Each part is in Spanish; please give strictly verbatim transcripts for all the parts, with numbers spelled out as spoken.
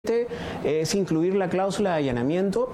es incluir la cláusula de allanamiento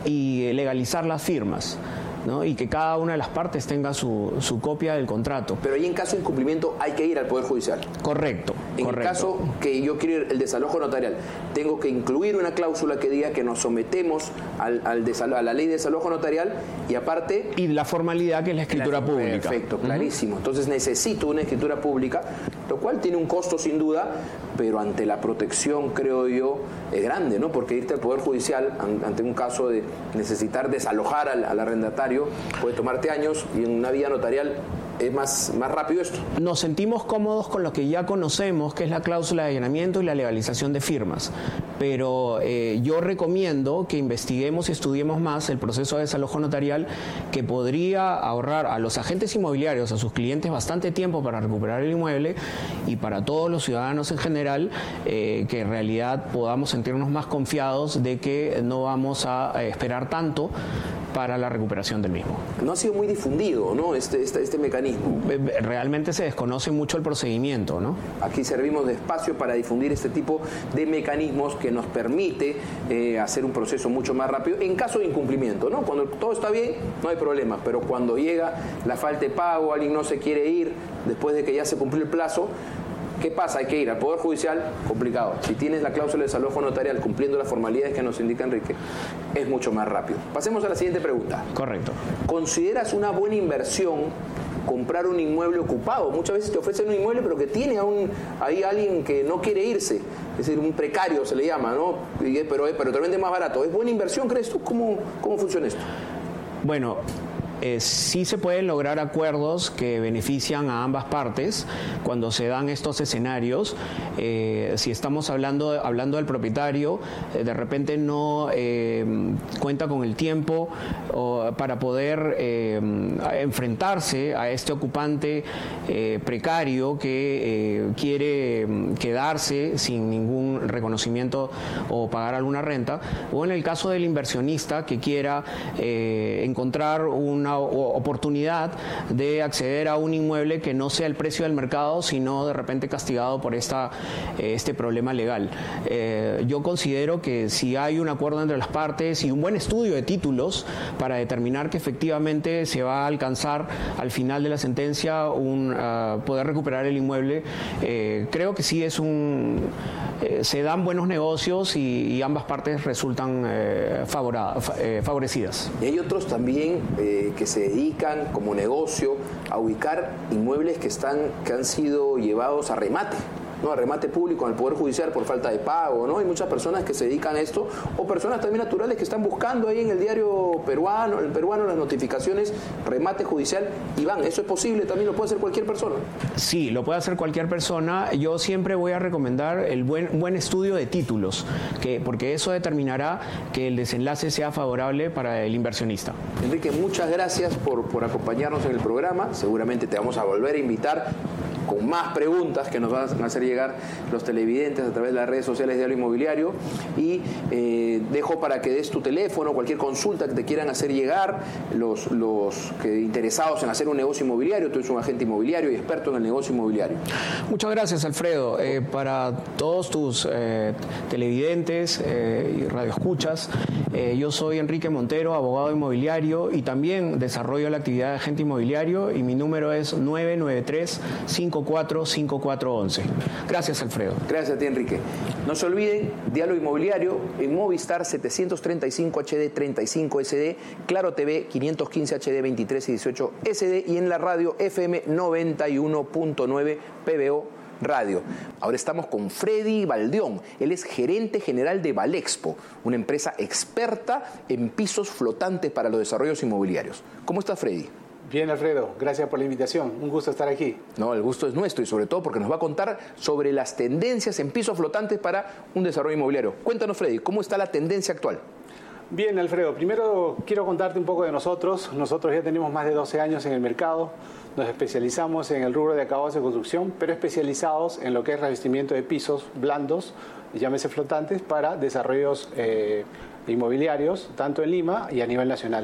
y legalizar las firmas, ¿no? Y que cada una de las partes tenga su, su copia del contrato. Pero ahí en caso de incumplimiento hay que ir al Poder Judicial. Correcto. En correcto. el caso que yo quiero ir el desalojo notarial, tengo que incluir una cláusula que diga que nos sometemos al, al desalo, a la ley de desalojo notarial y aparte... Y la formalidad que es la escritura la, pública. Perfecto, clarísimo. Uh-huh. Entonces necesito una escritura pública, lo cual tiene un costo sin duda, pero ante la protección, creo yo, es grande, ¿no? Porque irte al Poder Judicial ante un caso de necesitar desalojar al, al arrendatario puede tomarte años y en una vía notarial es más, más rápido esto. Nos sentimos cómodos con lo que ya conocemos, que es la cláusula de allanamiento y la legalización de firmas, pero eh, yo recomiendo que investiguemos y estudiemos más el proceso de desalojo notarial, que podría ahorrar a los agentes inmobiliarios, a sus clientes, bastante tiempo para recuperar el inmueble, y para todos los ciudadanos en general, eh, que en realidad podamos sentirnos más confiados de que no vamos a esperar tanto para la recuperación del mismo. No ha sido muy difundido, ¿no? Este, este, este mecanismo. Realmente se desconoce mucho el procedimiento, ¿no? Aquí servimos de espacio para difundir este tipo de mecanismos que nos permite eh, hacer un proceso mucho más rápido en caso de incumplimiento, ¿no? Cuando todo está bien, no hay problema, pero cuando llega la falta de pago, alguien no se quiere ir después de que ya se cumplió el plazo, ¿qué pasa? Hay que ir al Poder Judicial, complicado. Si tienes la cláusula de desalojo notarial cumpliendo las formalidades que nos indica Enrique, es mucho más rápido. Pasemos a la siguiente pregunta. Correcto. ¿Consideras una buena inversión comprar un inmueble ocupado? Muchas veces te ofrecen un inmueble, pero que tiene a un, ahí alguien que no quiere irse. Es decir, un precario se le llama, ¿no? Pero, pero te vende más barato. ¿Es buena inversión, crees tú? ¿Cómo, cómo funciona esto? Bueno, Eh, sí se pueden lograr acuerdos que benefician a ambas partes cuando se dan estos escenarios. Eh, si estamos hablando, hablando del propietario, eh, de repente no eh, cuenta con el tiempo o, para poder eh, enfrentarse a este ocupante eh, precario que eh, quiere quedarse sin ningún reconocimiento o pagar alguna renta, o en el caso del inversionista que quiera eh, encontrar una oportunidad de acceder a un inmueble que no sea el precio del mercado, sino de repente castigado por esta, este problema legal. Eh, yo considero que si hay un acuerdo entre las partes y un buen estudio de títulos para determinar que efectivamente se va a alcanzar al final de la sentencia un uh, poder recuperar el inmueble, eh, creo que sí es un eh, se dan buenos negocios y, y ambas partes resultan eh, favora, eh, favorecidas. Y hay otros también eh, que se dedican como negocio a ubicar inmuebles que están que han sido llevados a remate, ¿no? A remate público en el Poder Judicial por falta de pago, ¿no? Hay muchas personas que se dedican a esto, o personas también naturales que están buscando ahí en el diario peruano, el peruano, las notificaciones, remate judicial, y van. ¿Eso es posible? ¿También lo puede hacer cualquier persona? Sí, lo puede hacer cualquier persona. Yo siempre voy a recomendar el buen, buen estudio de títulos, que, porque eso determinará que el desenlace sea favorable para el inversionista. Enrique, muchas gracias por, por acompañarnos en el programa. Seguramente te vamos a volver a invitar con más preguntas que nos van a hacer llegar los televidentes a través de las redes sociales de Diario Inmobiliario, y eh, dejo para que des tu teléfono, cualquier consulta que te quieran hacer llegar los, los que interesados en hacer un negocio inmobiliario. Tú eres un agente inmobiliario y experto en el negocio inmobiliario. Muchas gracias, Alfredo. Eh, para todos tus eh, televidentes eh, y radioescuchas, eh, yo soy Enrique Montero, abogado inmobiliario, y también desarrollo la actividad de agente inmobiliario, y mi número es nueve nueve tres, cinco cuatro cinco cuatro once. Gracias, Alfredo. Gracias a ti, Enrique. No se olviden, Diálogo Inmobiliario en Movistar setecientos treinta y cinco H D treinta y cinco S D, Claro T V quinientos quince H D veintitrés y dieciocho S D, y en la radio F M noventa y uno punto nueve P B O Radio. Ahora estamos con Freddy Baldeón. Él es gerente general de Valexpo, una empresa experta en pisos flotantes para los desarrollos inmobiliarios. ¿Cómo está, Freddy? Bien, Alfredo, gracias por la invitación. Un gusto estar aquí. No, el gusto es nuestro, y sobre todo porque nos va a contar sobre las tendencias en pisos flotantes para un desarrollo inmobiliario. Cuéntanos, Freddy, ¿cómo está la tendencia actual? Bien, Alfredo, primero quiero contarte un poco de nosotros. Nosotros ya tenemos más de doce años en el mercado. Nos especializamos en el rubro de acabados de construcción, pero especializados en lo que es revestimiento de pisos blandos, llámese flotantes, para desarrollos eh, inmobiliarios, tanto en Lima y a nivel nacional.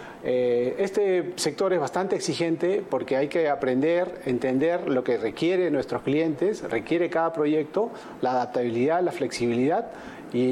Eh, este sector es bastante exigente porque hay que aprender, entender lo que requiere nuestros clientes, requiere cada proyecto, la adaptabilidad, la flexibilidad,